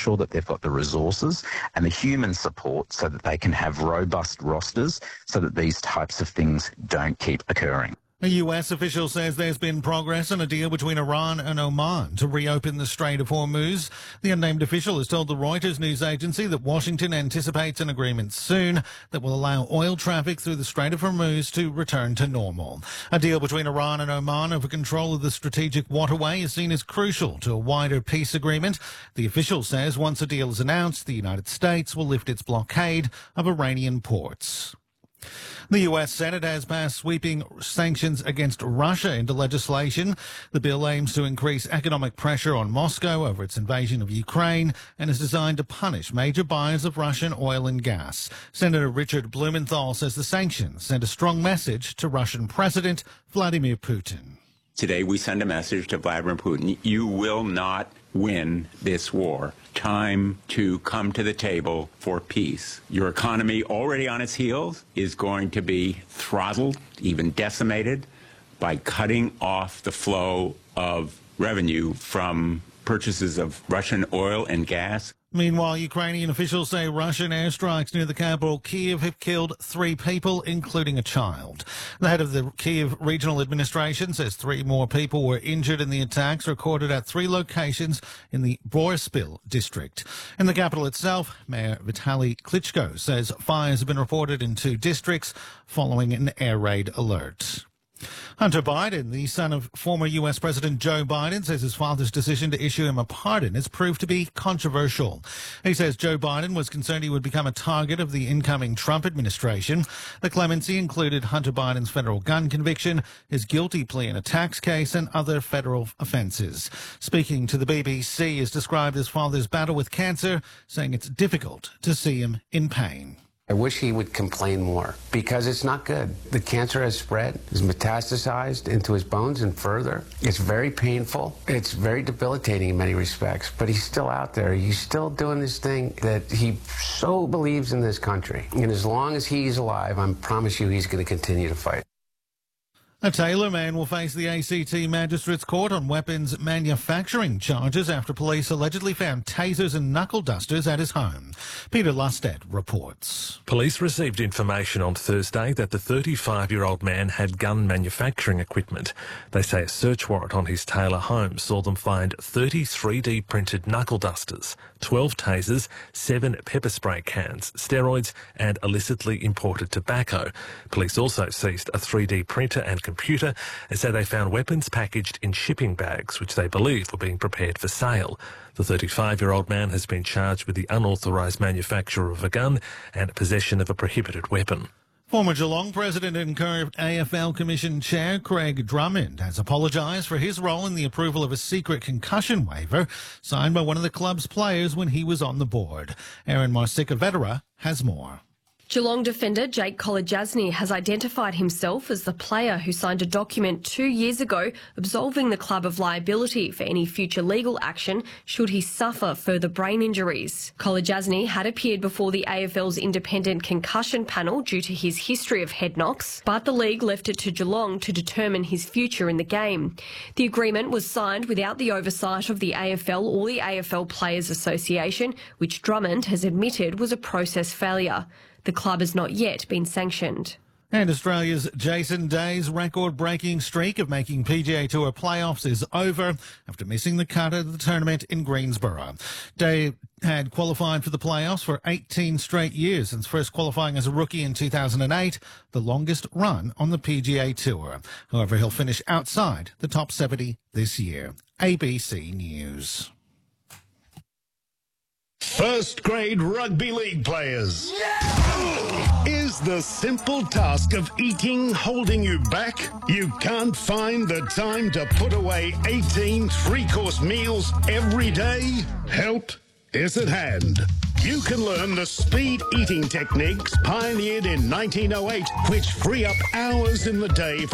sure that they've got the resources and the human support so that they can have robust rosters so that these types of things don't keep occurring. A US official says there's been progress on a deal between Iran and Oman to reopen the Strait of Hormuz. The unnamed official has told the Reuters news agency that Washington anticipates an agreement soon that will allow oil traffic through the Strait of Hormuz to return to normal. A deal between Iran and Oman over control of the strategic waterway is seen as crucial to a wider peace agreement. The official says once a deal is announced, the United States will lift its blockade of Iranian ports. The U.S. Senate has passed sweeping sanctions against Russia into legislation. The bill aims to increase economic pressure on Moscow over its invasion of Ukraine and is designed to punish major buyers of Russian oil and gas. Senator Richard Blumenthal says the sanctions send a strong message to Russian President Vladimir Putin. Today we send a message to Vladimir Putin. You will not win this war. Time to come to the table for peace. Your economy, already on its heels, is going to be throttled, even decimated, by cutting off the flow of revenue from purchases of Russian oil and gas. Meanwhile, Ukrainian officials say Russian airstrikes near the capital, Kyiv, have killed 3 people, including a child. The head of the Kyiv Regional Administration says 3 more people were injured in the attacks recorded at 3 locations in the Boryspil district. In the capital itself, Mayor Vitaly Klitschko says fires have been reported in 2 districts following an air raid alert. Hunter Biden, the son of former U.S. President Joe Biden, says his father's decision to issue him a pardon has proved to be controversial. He says Joe Biden was concerned he would become a target of the incoming Trump administration. The clemency included Hunter Biden's federal gun conviction, his guilty plea in a tax case, and other federal offenses. Speaking to the BBC, has described his father's battle with cancer, saying it's difficult to see him in pain. I wish he would complain more because it's not good. The cancer has spread, has metastasized into his bones and further. It's very painful. It's very debilitating in many respects, but he's still out there. He's still doing this thing that he so believes in this country. And as long as he's alive, I promise you he's going to continue to fight. A Taylor man will face the ACT Magistrates Court on weapons manufacturing charges after police allegedly found tasers and knuckle dusters at his home. Peter Lusted reports. Police received information on Thursday that the 35-year-old man had gun manufacturing equipment. They say a search warrant on his Taylor home saw them find 30 3D printed knuckle dusters, 12 tasers, 7 pepper spray cans, steroids and illicitly imported tobacco. Police also seized a 3D printer and computer and say they found weapons packaged in shipping bags, which they believe were being prepared for sale. The 35-year-old man has been charged with the unauthorised manufacture of a gun and possession of a prohibited weapon. Former Geelong President and current AFL Commission Chair Craig Drummond has apologised for his role in the approval of a secret concussion waiver signed by one of the club's players when he was on the board. Aaron Marsica-Vetera has more. Geelong defender Jake Kolodjasny has identified himself as the player who signed a document 2 years ago absolving the club of liability for any future legal action should he suffer further brain injuries. Kolodjasny had appeared before the AFL's independent concussion panel due to his history of head knocks, but the league left it to Geelong to determine his future in the game. The agreement was signed without the oversight of the AFL or the AFL Players Association, which Drummond has admitted was a process failure. The club has not yet been sanctioned. And Australia's Jason Day's record-breaking streak of making PGA Tour playoffs is over after missing the cut of the tournament in Greensboro. Day had qualified for the playoffs for 18 straight years since first qualifying as a rookie in 2008, the longest run on the PGA Tour. However, he'll finish outside the top 70 this year. ABC News. First grade rugby league players. Yeah! Is the simple task of eating holding you back? You can't find the time to put away 18 three-course meals every day? Help is at hand. You can learn the speed eating techniques pioneered in 1908, which free up hours in the day